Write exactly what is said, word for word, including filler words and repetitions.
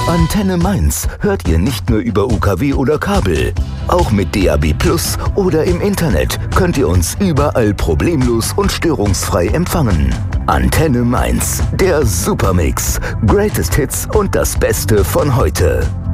Antenne Mainz hört ihr nicht nur über U K W oder Kabel. Auch mit D A B Plus oder im Internet könnt ihr uns überall problemlos und störungsfrei empfangen. Antenne Mainz, der Supermix. Greatest Hits und das Beste von heute.